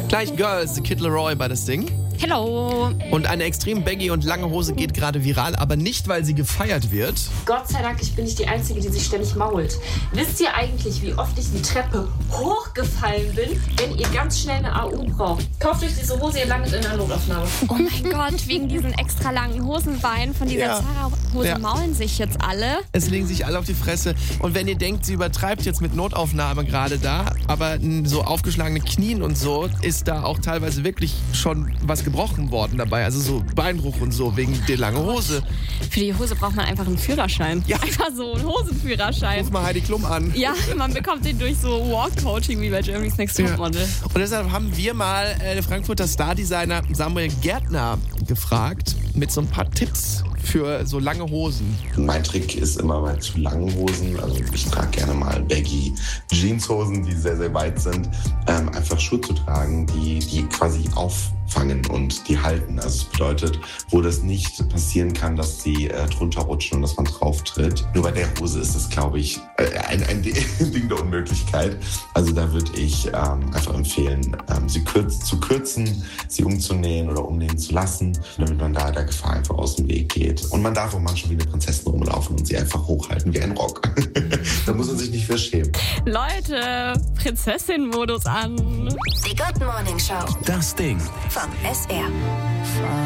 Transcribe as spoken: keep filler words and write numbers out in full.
Gleich Girls, The Kid Laroi bei das Ding. Hello. Und eine extrem baggy und lange Hose geht gerade viral, aber nicht, weil sie gefeiert wird. Gott sei Dank, ich bin nicht die Einzige, die sich ständig mault. Wisst ihr eigentlich, wie oft ich die Treppe hochgefallen bin, wenn ihr ganz schnell eine A U braucht? Kauft euch diese Hose, ihr landet in der Notaufnahme. Oh mein Gott, wegen diesen extra langen Hosenbeinen von dieser Ja. Zara-Hose Ja. maulen sich jetzt alle. Es legen sich alle auf die Fresse. Und wenn ihr denkt, sie übertreibt jetzt mit Notaufnahme gerade da, aber n- so aufgeschlagene Knien und so, ist da auch teilweise wirklich schon was gebrochen worden dabei. Also so Beinbruch und so, wegen der langen Hose. Für die Hose braucht man einfach einen Führerschein. Ja. Einfach so einen Hosenführerschein. Ruf mal Heidi Klum an. Ja, man bekommt den durch so Walk-Coaching wie bei Germany's Next Ja. Topmodel. Und deshalb haben wir mal äh, den Frankfurter Stardesigner Samuel Gärtner gefragt mit so ein paar Tipps für so lange Hosen. Mein Trick ist immer bei zu langen Hosen, also ich trage gerne mal baggy Jeanshosen, die sehr, sehr weit sind, ähm, einfach Schuhe zu tragen, die, die quasi auffangen und die halten. Also es bedeutet, wo das nicht passieren kann, dass sie äh, drunter rutschen und dass man drauf tritt. Nur bei der Hose ist das, glaube ich, äh, ein, ein Ding der Unmöglichkeit. Also da würde ich ähm, einfach empfehlen, ähm, sie kürz, zu kürzen, sie umzunähen oder umnähen zu lassen, damit man da der Gefahr einfach aus dem Weg geht. Und man darf auch manchmal wie eine Prinzessin rumlaufen und sie einfach hochhalten wie ein Rock. Da muss man sich nicht für schämen. Leute, Prinzessin-Modus an. Die Good Morning Show Das Ding. vom S R.